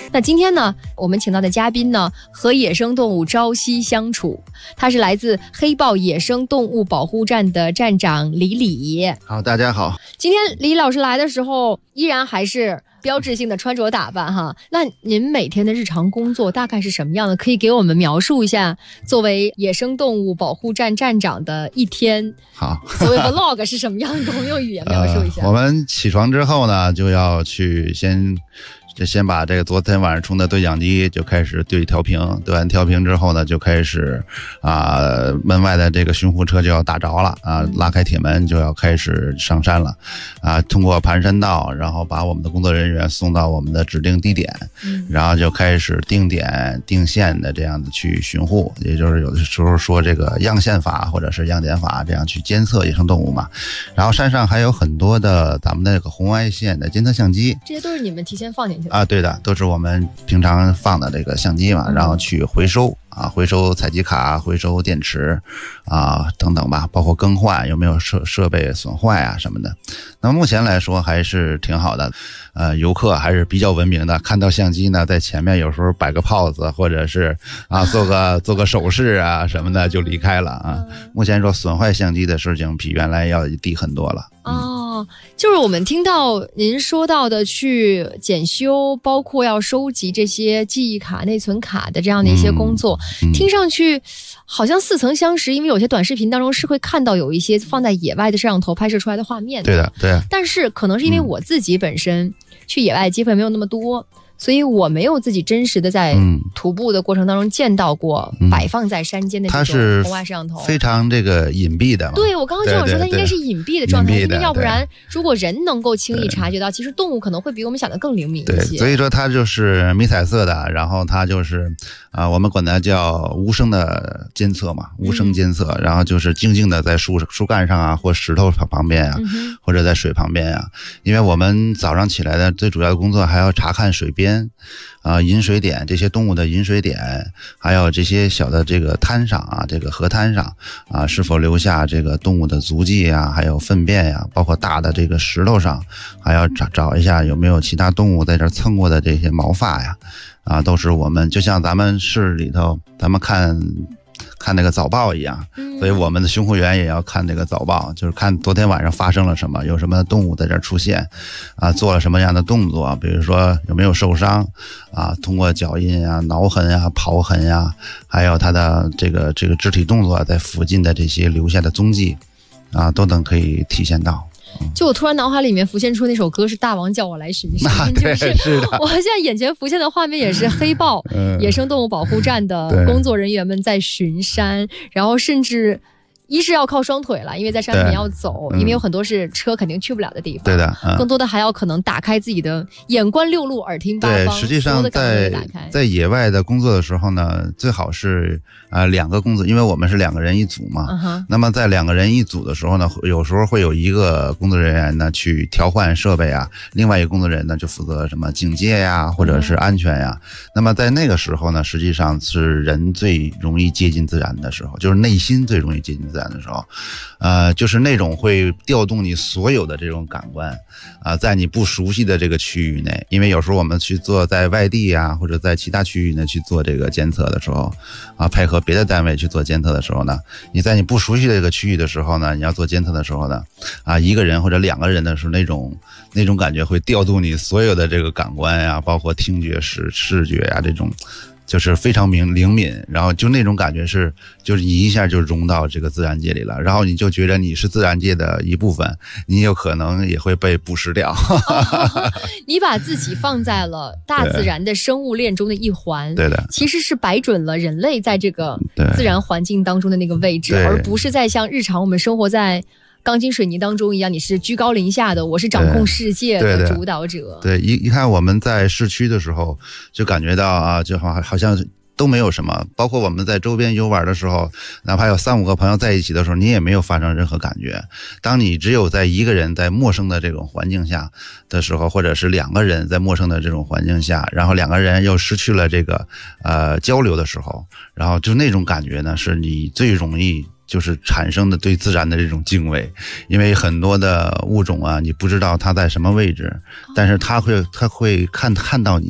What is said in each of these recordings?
那今天呢，我们请到的嘉宾呢，和野生动物朝夕相处，他是来自黑豹野生动物保护站的站长李李。 好，大家好。 今天李老师来的时候，依然还是标志性的穿着打扮哈。那您每天的日常工作大概是什么样的？可以给我们描述一下作为野生动物保护站站长的一天。 好， 所谓 vlog 是什么样的？给我们用语言描述一下。 我们起床之后呢，就要去先把这个昨天晚上充的对讲机就开始对调频，对完调频之后呢，就开始门外的这个巡护车就要打着了啊，拉开铁门就要开始上山了啊，通过盘山道，然后把我们的工作人员送到我们的指定地点，然后就开始定点定线的这样子去巡护，也就是有的时候说这个样线法或者是样点法这样去监测野生动物嘛。然后山上还有很多的咱们那个红外线的监测相机， 这些都是你们提前放进去的啊，对的，都是我们平常放的这个相机嘛，然后去回收啊，回收采集卡，回收电池啊等等吧，包括更换有没有设备损坏啊什么的。那么目前来说还是挺好的，游客还是比较文明的，看到相机呢在前面有时候摆个 pose 或者是啊做个手势啊什么的就离开了啊。目前说损坏相机的事情比原来要低很多了。 哦，就是我们听到您说到的去检修，包括要收集这些记忆卡、内存卡的这样的一些工作，听上去好像似曾相识，因为有些短视频当中是会看到有一些放在野外的摄像头拍摄出来的画面的。 对的，对。 但是可能是因为我自己本身去野外的机会没有那么多，所以我没有自己真实的在徒步的过程当中见到过摆放在山间的这种红外摄像头， 非常这个隐蔽的嘛。 对，我刚刚就想说它应该是隐蔽的状态，因为要不然如果人能够轻易察觉到，其实动物可能会比我们想的更灵敏一些。 对，所以说它就是迷彩色的，然后它就是我们管它叫无声的监测嘛，无声监测，然后就是静静的在树干上啊，或石头旁边啊，或者在水旁边啊。因为我们早上起来的最主要的工作还要查看水边饮水点，这些动物的饮水点，还有这些小的这个滩上啊，这个河滩上啊，是否留下这个动物的足迹啊，还有粪便呀，包括大的这个石头上，还要找一下有没有其他动物在这蹭过的这些毛发呀，啊，都是我们就像咱们市里头咱们看那个早报一样，所以我们的巡护员也要看这个早报，就是看昨天晚上发生了什么，有什么动物在这儿出现啊，做了什么样的动作，比如说有没有受伤啊，通过脚印啊、挠痕啊、刨痕啊，还有它的这个肢体动作在附近的这些留下的踪迹啊，都能可以体现到。 就我突然脑海里面浮现出那首歌是大王叫我来巡山， 就是我现在眼前浮现的画面也是黑豹野生动物保护站的工作人员们在巡山，然后甚至一是要靠双腿了，因为在山里面要走，因为有很多是车肯定去不了的地方。 对的， 更多的还要可能打开自己的眼观六路，耳听八方。 对，实际上在野外的工作的时候呢，最好是两个工作，因为我们是2个人一组嘛。那么在2个人一组的时候呢，有时候会有一个工作人员呢去调换设备啊，另外一个工作人员呢就负责什么警戒呀，或者是安全呀。那么在那个时候呢，实际上是人最容易接近自然的时候，就是内心最容易接近自然的时候，就是那种会调动你所有的这种感官在你不熟悉的这个区域内，因为有时候我们去做在外地啊，或者在其他区域呢去做这个监测的时候配合别的单位去做监测的时候呢，你在你不熟悉的这个区域的时候呢，你要做监测的时候呢一个人或者2个人的时候，那种感觉会调动你所有的这个感官呀，包括听觉、视觉呀，这种就是非常灵敏，然后就那种感觉就是你一下就融到这个自然界里了，然后你就觉得你是自然界的一部分，你有可能也会被捕食掉。 你把自己放在了大自然的生物链中的一环， 对的， 其实是摆准了人类在这个自然环境当中的那个位置，而不是在像日常我们生活在钢筋水泥当中一样，你是居高临下的，我是掌控世界的主导者。 对，一看我们在市区的时候，就感觉到就好像都没有什么，包括我们在周边游玩的时候，哪怕有3-5个朋友在一起的时候，你也没有发生任何感觉。当你只有在一个人在陌生的这种环境下的时候，或者是2个人在陌生的这种环境下，然后2个人又失去了这个交流的时候，然后就那种感觉呢，是你最容易就是产生的对自然的这种敬畏。因为很多的物种啊，你不知道它在什么位置，但是它会看到你，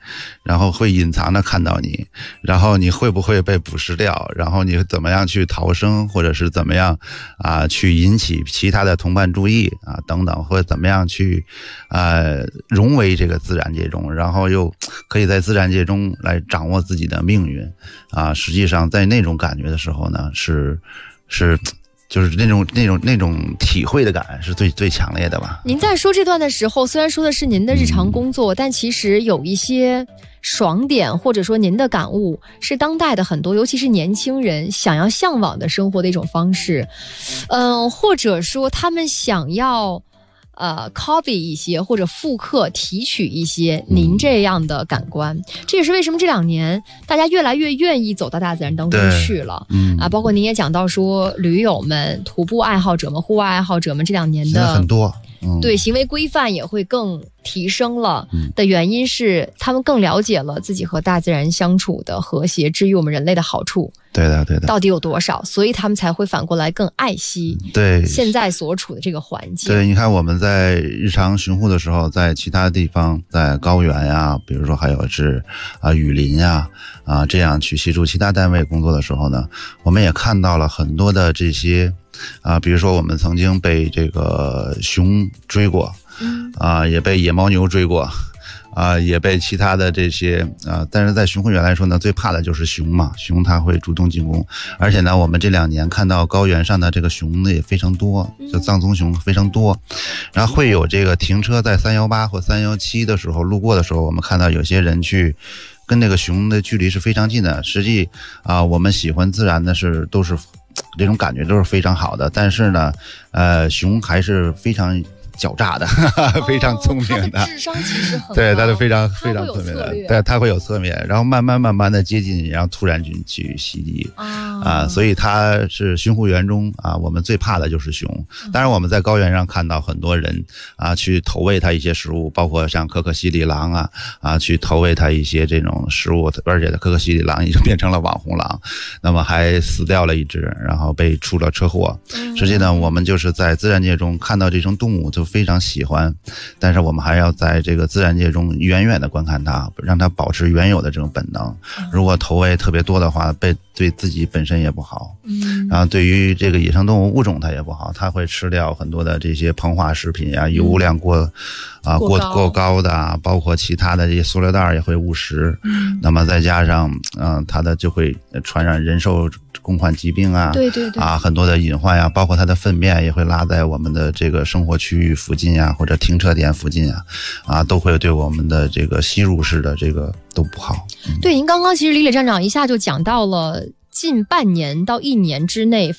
然后会隐藏的看到你，然后你会不会被捕食掉，然后你怎么样去逃生，或者是怎么样去引起其他的同伴注意等等，或者怎么样去融为这个自然界中，然后又可以在自然界中来掌握自己的命运实际上在那种感觉的时候呢，就是那种体会的感是最强烈的吧。 您在说这段的时候，虽然说的是您的日常工作，但其实有一些爽点，或者说您的感悟是当代的很多，尤其是年轻人想要向往的生活的一种方式，或者说他们想要copy 一些或者复刻提取一些您这样的感官，这也是为什么这2年大家越来越愿意走到大自然当中去了。包括您也讲到说，驴友们、徒步爱好者们、户外爱好者们这2年的很多， 对行为规范也会更提升了的原因是，他们更了解了自己和大自然相处的和谐至于我们人类的好处。 对的到底有多少，所以他们才会反过来更爱惜现在所处的这个环境。 对，你看我们在日常巡护的时候，在其他地方，在高原呀，比如说还有是雨林呀这样去协助其他单位工作的时候呢，我们也看到了很多的这些比如说我们曾经被这个熊追过也被野牦牛追过也被其他的这些但是在巡护员来说呢，最怕的就是熊嘛，熊它会主动进攻，而且呢，我们这2年看到高原上的这个熊呢也非常多，就藏棕熊非常多，然后会有这个停车在318或317的时候路过的时候，我们看到有些人去跟那个熊的距离是非常近的。实际我们喜欢自然的都是这种感觉都是非常好的，但是呢熊还是非常狡诈的非常聪明的， 他的智商其实很高， 对，他是非常聪明的，对，他会有侧面，然后慢慢的接近你，然后突然去袭击所以他是巡护员中我们最怕的就是熊。当然我们在高原上看到很多人去投喂他一些食物，包括像可可西里狼去投喂他一些这种食物，而且可可西里狼已经变成了网红狼，那么还死掉了一只，然后被出了车祸。实际呢，我们就是在自然界中看到这种动物就非常喜欢，但是我们还要在这个自然界中远远的观看它，让它保持原有的这种本能。如果投喂特别多的话，对自己本身也不好，然后对于这个野生动物物种它也不好，它会吃掉很多的这些膨化食品油污量过高的包括其他的这些塑料袋也会误食，那么再加上它的就会传染人兽共患疾病对很多的隐患包括它的粪便也会拉在我们的这个生活区域附近或者停车点附近都会对我们的这个吸入式的这个都不好。 对，您刚刚其实李磊站长一下就讲到了近半年到1年之内